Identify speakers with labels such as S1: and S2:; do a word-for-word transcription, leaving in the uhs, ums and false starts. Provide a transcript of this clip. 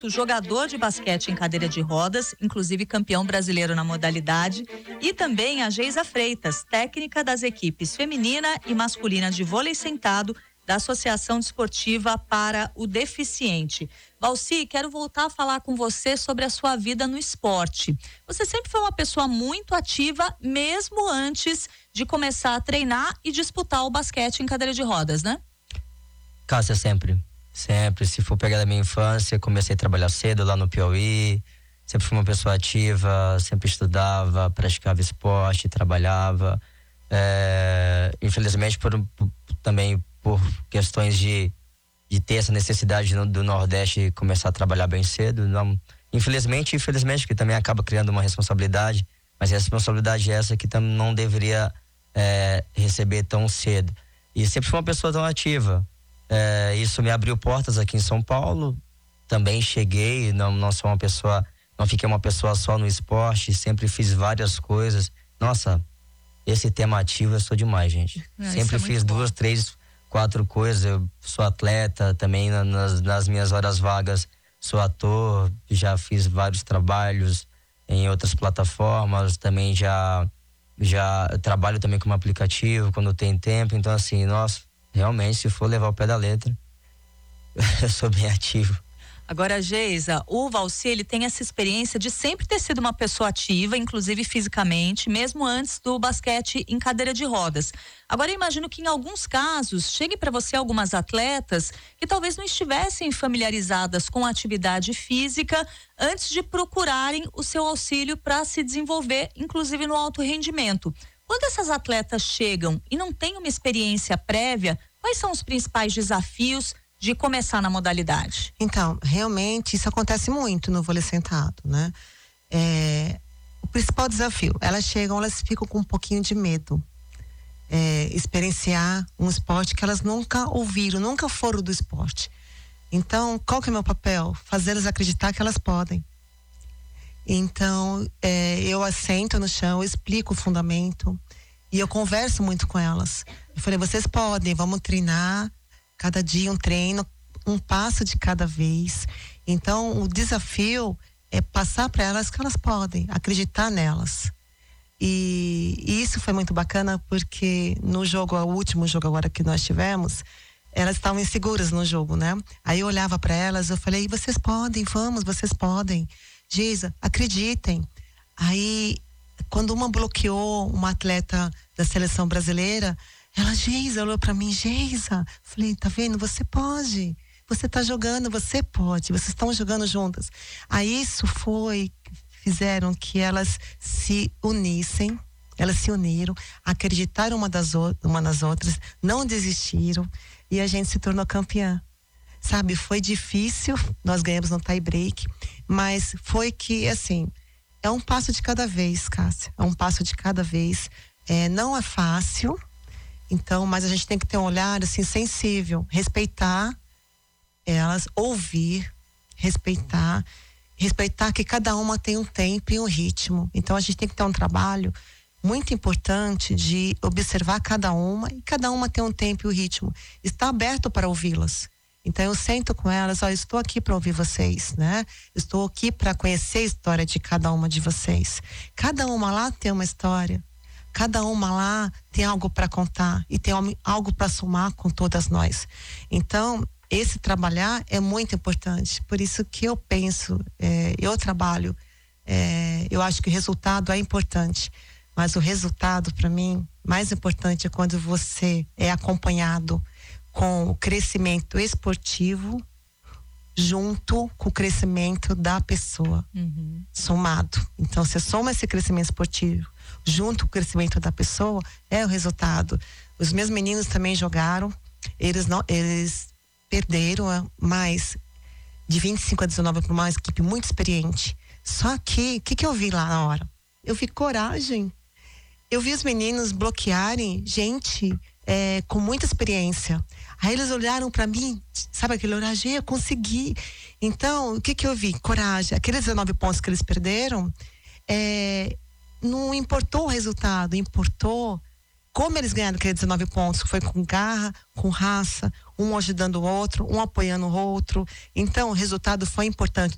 S1: jogador de basquete em cadeira de rodas, inclusive campeão brasileiro na modalidade, e também a Geisa Freitas, técnica das equipes feminina e masculina de vôlei sentado da Associação Desportiva para o Deficiente. Valci, quero voltar a falar com você sobre a sua vida no esporte. Você sempre foi uma pessoa muito ativa, mesmo antes de começar a treinar e disputar o basquete em cadeira de rodas, né?
S2: Cássia, sempre. Sempre, se for pegar da minha infância, comecei a trabalhar cedo lá no Piauí, sempre fui uma pessoa ativa, sempre estudava, praticava esporte, trabalhava. É, infelizmente, por, por, também por questões de, de ter essa necessidade no, do Nordeste começar a trabalhar bem cedo. Não, infelizmente, infelizmente, que também acaba criando uma responsabilidade, mas a responsabilidade é essa que também não deveria é, receber tão cedo. E sempre fui uma pessoa tão ativa. É, isso me abriu portas aqui em São Paulo. Também cheguei, não, não sou uma pessoa, não fiquei uma pessoa só no esporte, sempre fiz várias coisas. Nossa, esse tema ativo eu sou demais, gente.
S1: Não,
S2: sempre
S1: é
S2: fiz duas, bom. três, quatro coisas. Eu sou atleta também, nas, nas minhas horas vagas sou ator, já fiz vários trabalhos em outras plataformas, também já, já trabalho também como aplicativo quando tem tempo. Então assim, nossa, realmente, se for levar o pé da letra, eu sou bem ativo.
S1: Agora, Geisa, o Valci, ele tem essa experiência de sempre ter sido uma pessoa ativa, inclusive fisicamente, mesmo antes do basquete em cadeira de rodas. Agora, eu imagino que em alguns casos, chegue para você algumas atletas que talvez não estivessem familiarizadas com a atividade física antes de procurarem o seu auxílio para se desenvolver, inclusive no alto rendimento. Quando essas atletas chegam e não têm uma experiência prévia, quais são os principais desafios de começar na modalidade?
S3: Então, realmente isso acontece muito no vôlei sentado, né? É, o principal desafio, elas chegam, elas ficam com um pouquinho de medo. É, experienciar um esporte que elas nunca ouviram, nunca foram do esporte. Então, qual que é o meu papel? Fazê-las acreditar que elas podem. Então, é, eu assento no chão, eu explico o fundamento e eu converso muito com elas. Eu falei, vocês podem, vamos treinar, cada dia um treino, um passo de cada vez. Então, o desafio é passar para elas que elas podem, acreditar nelas. E, e isso foi muito bacana porque no jogo, o último jogo agora que nós tivemos, elas estavam inseguras no jogo, né? Aí eu olhava para elas, eu falei, vocês podem, vamos, vocês podem. Geisa, acreditem. Aí, quando uma bloqueou uma atleta da seleção brasileira, ela, Geisa, olhou pra mim, Geisa, falei, tá vendo? Você pode, você tá jogando, você pode, vocês estão jogando juntas. Aí isso foi, fizeram que elas se unissem, elas se uniram, acreditaram uma das, uma nas outras, não desistiram e a gente se tornou campeã. Sabe, foi difícil, nós ganhamos no tie break, mas foi que, assim, é um passo de cada vez, Cássia, é um passo de cada vez, é, não é fácil, então, mas a gente tem que ter um olhar, assim, sensível, respeitar elas, ouvir, respeitar, respeitar que cada uma tem um tempo e um ritmo, então a gente tem que ter um trabalho muito importante de observar cada uma, e cada uma tem um tempo e um ritmo, está aberto para ouvi-las. Então eu sento com elas, ó, estou aqui para ouvir vocês, né? Estou aqui para conhecer a história de cada uma de vocês. Cada uma lá tem uma história. Cada uma lá tem algo para contar e tem algo para somar com todas nós. Então, esse trabalhar é muito importante. Por isso que eu penso, é, eu trabalho, é, eu acho que o resultado é importante. Mas o resultado, para mim, mais importante é quando você é acompanhado com o crescimento esportivo junto com o crescimento da pessoa, uhum. somado. Então, você soma esse crescimento esportivo junto com o crescimento da pessoa, é o resultado. Os meus meninos também jogaram, eles não, eles perderam, mas de vinte e cinco a dezenove para uma equipe muito experiente. Só que, o que, que eu vi lá na hora? Eu vi coragem. Eu vi os meninos bloquearem gente é, com muita experiência. Aí eles olharam para mim, sabe aquele olhar, eu consegui. Então, o que que eu vi? Coragem. Aqueles dezenove pontos que eles perderam, é, não importou o resultado, importou como eles ganharam aqueles dezenove pontos. Foi com garra, com raça, um ajudando o outro, um apoiando o outro. Então, o resultado foi importante.